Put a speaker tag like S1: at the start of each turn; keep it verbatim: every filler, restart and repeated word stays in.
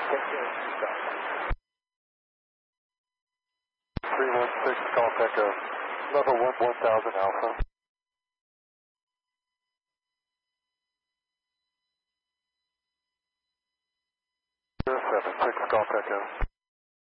S1: three one six Golf Echo, level one one thousand Alpha. zero seven six Golf Echo.